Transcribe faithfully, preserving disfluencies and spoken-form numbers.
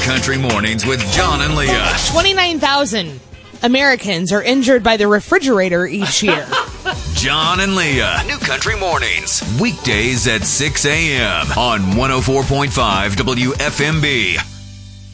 Country Mornings with John and Leah. twenty-nine thousand Americans are injured by the refrigerator each year. John and Leah. New Country Mornings. Weekdays at six a.m. on one oh four point five W F M B.